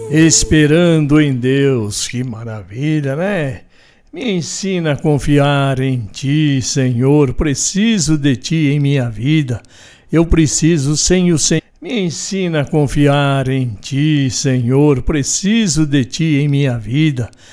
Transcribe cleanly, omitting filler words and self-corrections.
Esperando em Deus, que maravilha, né? Me ensina a confiar em Ti, Senhor. Preciso de Ti em minha vida. Eu preciso sem o Senhor. Me ensina a confiar em Ti, Senhor. Preciso de Ti em minha vida.